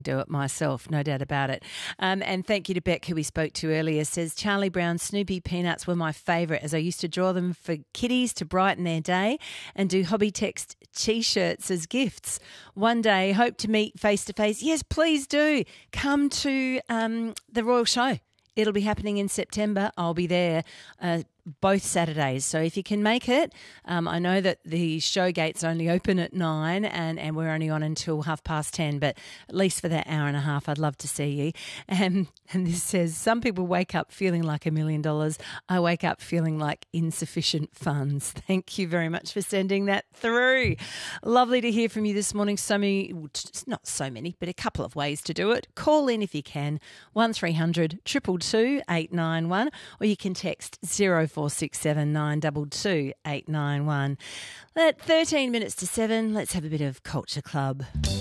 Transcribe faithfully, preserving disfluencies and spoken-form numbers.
do it myself, no doubt about it. Um, and thank you to Beck, who we spoke to earlier, says Charlie Brown Snoopy peanuts were my favourite as I used to draw them for kiddies to brighten their day and do hobby text T-shirts as gifts. One day, hope to meet face-to-face. Yes, please do. Come to um, the Royal Show. It'll be happening in September. I'll be there uh, both Saturdays. So if you can make it, um, I know that the show gates only open at nine and, and we're only on until half past ten, but at least for that hour and a half, I'd love to see you. And, and this says, some people wake up feeling like a million dollars. I wake up feeling like insufficient funds. Thank you very much for sending that through. Lovely to hear from you this morning. So many, not so many, but a couple of ways to do it. Call in if you can, one three hundred two two two eight nine one, or you can text zero four six seven nine two two eight nine one. At thirteen minutes to seven, let's have a bit of Culture Club.